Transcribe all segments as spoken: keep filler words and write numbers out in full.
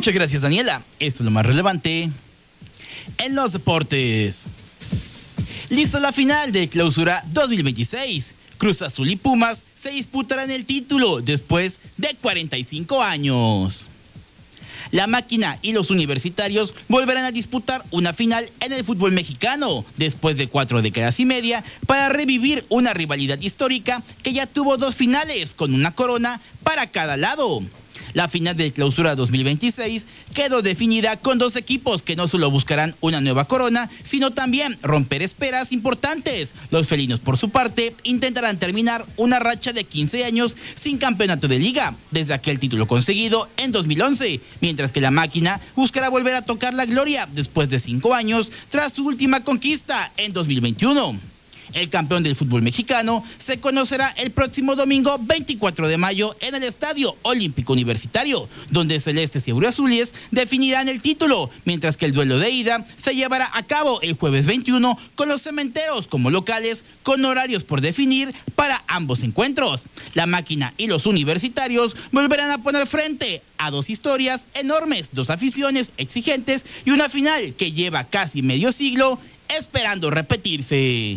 Muchas gracias, Daniela. Esto es lo más relevante en los deportes. Lista la final de Clausura dos mil veintiséis. Cruz Azul y Pumas se disputarán el título después de cuarenta y cinco años. La Máquina y los Universitarios volverán a disputar una final en el fútbol mexicano después de cuatro décadas y media para revivir una rivalidad histórica que ya tuvo dos finales con una corona para cada lado. La final del Clausura dos mil veintiséis quedó definida con dos equipos que no solo buscarán una nueva corona, sino también romper esperas importantes. Los felinos, por su parte, intentarán terminar una racha de quince años sin campeonato de liga, desde aquel título conseguido en dos mil once, mientras que la Máquina buscará volver a tocar la gloria después de cinco años tras su última conquista en dos mil veintiuno. El campeón del fútbol mexicano se conocerá el próximo domingo veinticuatro de mayo en el Estadio Olímpico Universitario, donde celestes y euroazules definirán el título, mientras que el duelo de ida se llevará a cabo el jueves veintiuno con los cementeros como locales, con horarios por definir para ambos encuentros. La Máquina y los Universitarios volverán a poner frente a dos historias enormes, dos aficiones exigentes y una final que lleva casi medio siglo esperando repetirse.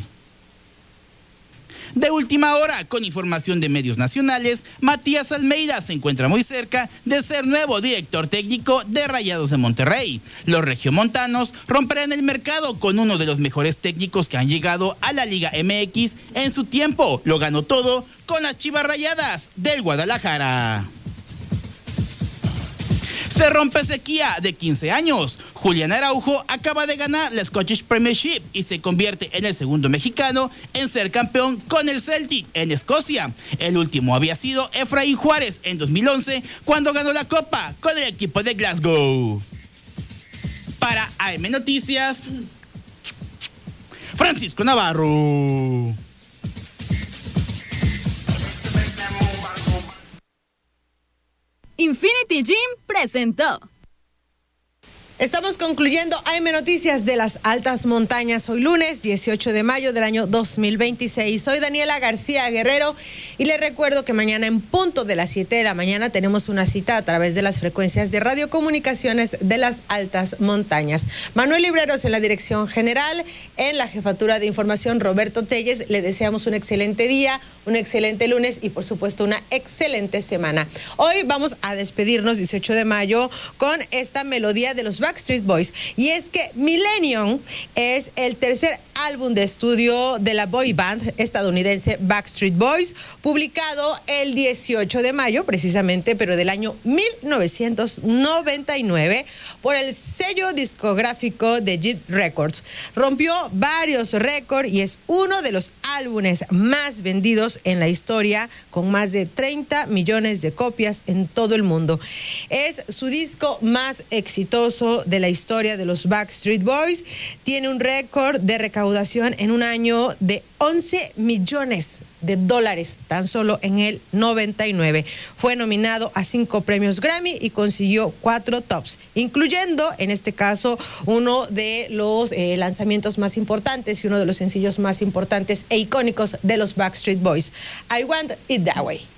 De última hora, con información de medios nacionales, Matías Almeida se encuentra muy cerca de ser nuevo director técnico de Rayados de Monterrey. Los regiomontanos romperán el mercado con uno de los mejores técnicos que han llegado a la Liga M X en su tiempo. Lo ganó todo con las Chivas Rayadas del Guadalajara. Se rompe sequía de quince años. Julián Araujo acaba de ganar la Scottish Premiership y se convierte en el segundo mexicano en ser campeón con el Celtic en Escocia. El último había sido Efraín Juárez en dos mil once cuando ganó la Copa con el equipo de Glasgow. Para A M Noticias, Francisco Navarro. Infinity Gym presentó. Estamos concluyendo A M Noticias de las Altas Montañas hoy lunes dieciocho de mayo del año dos mil veintiséis. Soy Daniela García Guerrero y les recuerdo que mañana en punto de las siete de la mañana tenemos una cita a través de las frecuencias de radiocomunicaciones de las Altas Montañas. Manuel Libreros en la dirección general, en la jefatura de información Roberto Telles. Le deseamos un excelente día, un excelente lunes y por supuesto una excelente semana. Hoy vamos a despedirnos dieciocho de mayo con esta melodía de los Backstreet Boys, y es que Millennium es el tercer álbum de estudio de la boy band estadounidense Backstreet Boys, publicado el dieciocho de mayo precisamente, pero del año mil novecientos noventa y nueve por el sello discográfico de J I T Records. Rompió varios récords y es uno de los álbumes más vendidos en la historia, con más de treinta millones de copias en todo el mundo. Es su disco más exitoso de la historia de los Backstreet Boys. Tiene un récord de recaudación en un año de once millones de dólares, tan solo en el noventa y nueve. Fue nominado a cinco premios Grammy y consiguió cuatro tops, incluyendo, en este caso, uno de los eh, lanzamientos más importantes y uno de los sencillos más importantes e icónicos de los Backstreet Boys, I Want It That Way.